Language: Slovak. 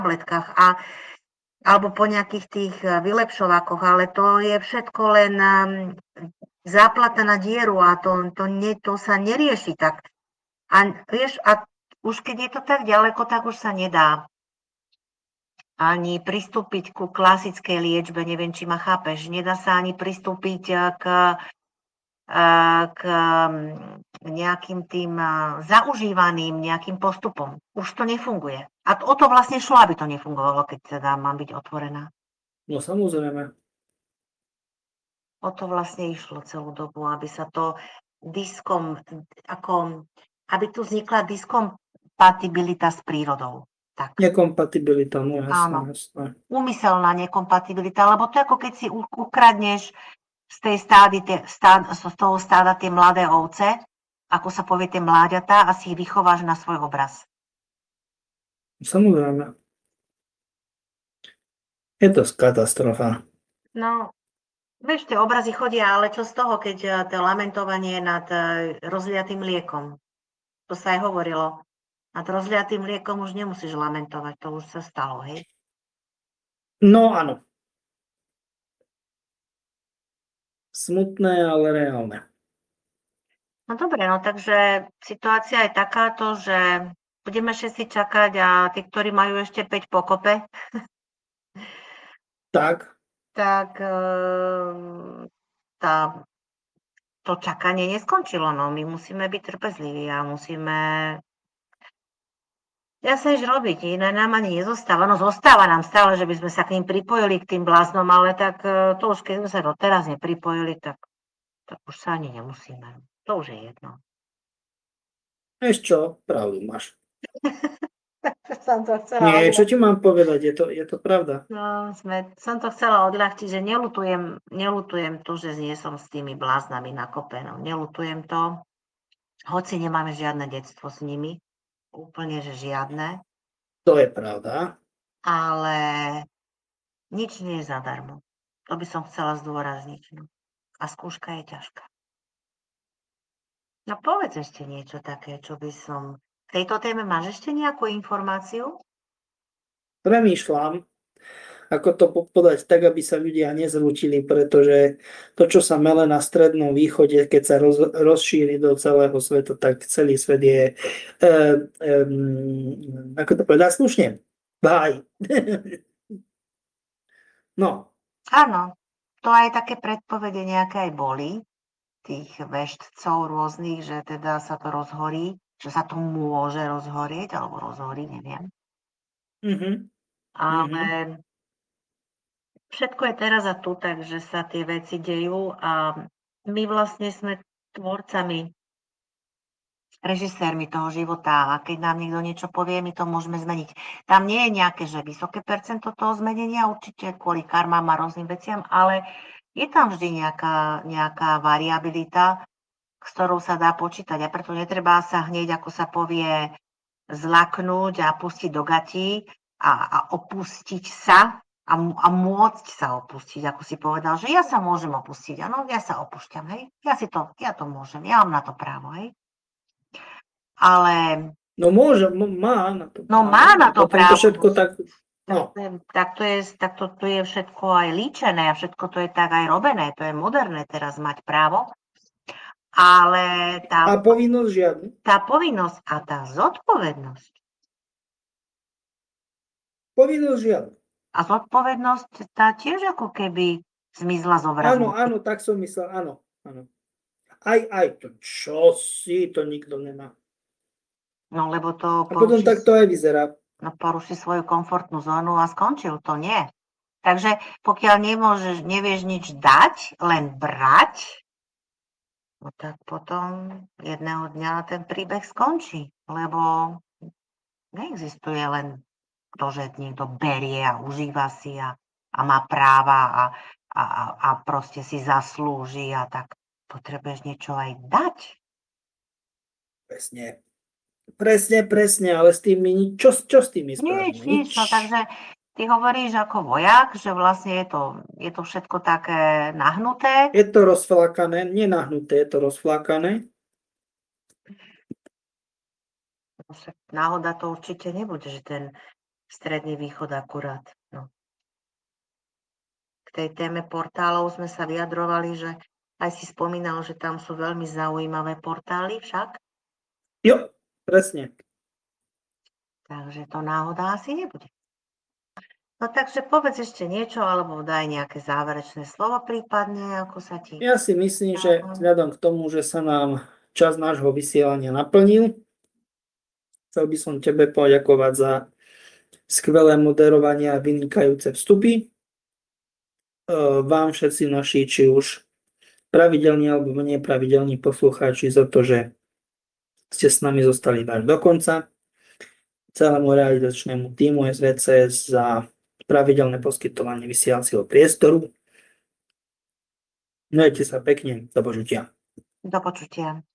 tabletkách alebo po nejakých tých vylepšovákoch, ale to je všetko len záplata na dieru a to sa nerieši tak. A vieš, a už keď je to tak ďaleko, tak už sa nedá ani pristúpiť ku klasickej liečbe, neviem, či ma chápeš, nedá sa ani pristúpiť k nejakým tým zaužívaným nejakým postupom. Už to nefunguje. A o to vlastne šlo, aby to nefungovalo, keď teda mám byť otvorená. No samozrejme. O to vlastne išlo celú dobu, aby sa to aby tu vznikla diskompatibilita s prírodou. Tak. Nekompatibilita, no Áno. jasné. Úmyselná nekompatibilita, lebo to je ako keď si ukradneš z toho stáda tie mladé ovce, ako sa povie tie mláďatá, a si ich vychováš na svoj obraz. Samozrejme. Je to katastrofa. No, vieš, tie obrazy chodia, ale čo z toho, keď to lamentovanie nad rozliatým mliekom. To sa aj hovorilo. Nad rozliatým mliekom už nemusíš lamentovať, to už sa stalo, hej? No áno. Smutné, ale reálne. No dobre, no takže situácia je takáto, že budeme všetci čakať a tí, ktorí majú ešte 5 pokope, Tak. tak to čakanie neskončilo. No. My musíme byť trpezliví a musíme sa iš robiť. Iné nám ani nezostáva. No zostáva nám stále, že by sme sa k ním pripojili, k tým bláznom, ale tak to už keď sme sa doteraz nepripojili, tak už sa ani nemusíme. To už je jedno. Vieš čo? Pravdu máš. Som to chcela Nie, odľahčiť. čo ti mám povedať? Je to pravda. No, som to chcela odľahčiť, že nelutujem to, že nie som s tými bláznami na kope. No, nelutujem to, hoci nemáme žiadne detstvo s nimi. Úplne, že žiadne. To je pravda. Ale nič nie je zadarmo. To by som chcela zdôrazniť. No. A skúška je ťažká. No povedz ešte niečo také, čo by som... V tejto téme máš ešte nejakú informáciu? Premýšľam, ako to podať tak, aby sa ľudia nezrútili, pretože to, čo sa mele na Strednom východe, keď sa rozšíri do celého sveta, tak celý svet je, ako to povedať slušne, báj. No. Áno, to aj také predpovede nejaké aj boli, tých veštcov rôznych, že teda sa to rozhorí, že sa to môže rozhorieť, alebo rozhorí, neviem. Ale všetko je teraz a tu, takže sa tie veci dejú a my vlastne sme tvorcami, režisérmi toho života a keď nám niekto niečo povie, my to môžeme zmeniť. Tam nie je nejaké, že vysoké percento toho zmenenia, určite kvôli karmám a rôznym veciam, ale je tam vždy nejaká variabilita, s ktorou sa dá počítať a preto netreba sa hneď, ako sa povie, zlaknúť a pustiť do gatí a opustiť sa a môcť sa opustiť, ako si povedal, že ja sa môžem opustiť. Áno, ja sa opúšťam, hej. Ja to môžem, ja mám na to právo, hej. Ale... No môže, má na to právo. No má na to právo. To všetko tak... No. Tak to je všetko aj líčené a všetko to je tak aj robené. To je moderné teraz mať právo. Ale A povinnosť žiadna. Tá povinnosť a tá zodpovednosť. Povinnosť žiadna. A zodpovednosť tá tiež ako keby zmizla z obrazu. Áno, tak som myslel, áno. Aj to, čo si, to nikto nemá. No lebo to... A potom tak to aj vyzerá. No poruší svoju komfortnú zónu a skončil, to nie. Takže pokiaľ nevieš nič dať, len brať, no tak potom jedného dňa ten príbeh skončí, lebo neexistuje len to, že niekto berie a užíva si a má práva a proste si zaslúži a tak potrebuješ niečo aj dať. Presne, ale s tým čo s tým spravíme? Nič, no takže ty hovoríš ako vojak, že vlastne je to všetko také nahnuté. Je to rozflákané, nenahnuté, je to rozflákané. Náhoda to určite nebude, že ten Stredný východ akurát. No. K tej téme portálov sme sa vyjadrovali, že aj si spomínal, že tam sú veľmi zaujímavé portály však, Jo, presne. takže to náhoda asi nebude. No takže povedz ešte niečo, alebo daj nejaké záverečné slovo prípadne, ako sa ti... Ja si myslím, že vzhľadom k tomu, že sa nám čas nášho vysielania naplnil, chcel by som tebe poďakovať za skvelé moderovanie a vynikajúce vstupy. Vám všetci naši, či už pravidelní alebo menej pravidelní poslucháči, za to, že ste s nami zostali až do konca. Celému realizačnému týmu SVCS za pravidelné poskytovanie vysielacieho priestoru. Majte sa pekne, do počutia. Do počutia.